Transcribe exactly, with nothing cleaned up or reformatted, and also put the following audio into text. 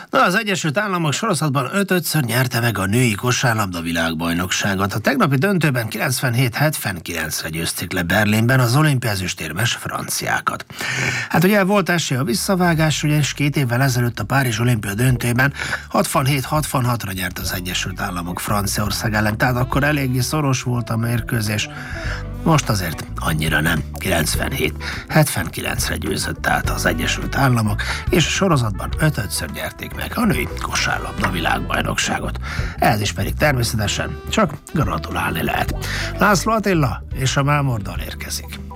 Na, az Egyesült Államok sorozatban öt-ötször nyerte meg a női kosárlabda világbajnokságot. A tegnapi döntőben kilencvenhét hetvenkilencre győzték le Berlinben az olimpiai ezüstérmes franciákat. Hát ugye volt esély a visszavágás, ugyanis két évvel ezelőtt a Párizs olimpia döntőben hatvanhét hatvanhatra nyert az Egyesült Államok Franciaország ellen, tehát akkor eléggé szoros volt a mérkőzés. Most azért annyira nem. kilencvenhét hetvenkilencre győzött át az Egyesült Államok, és a sorozatban öt-ötször nyerték meg a női kosárlabda világbajnokságot. Ehhez is pedig természetesen csak gratulálni lehet. László Attila és a Mámor dal érkezik.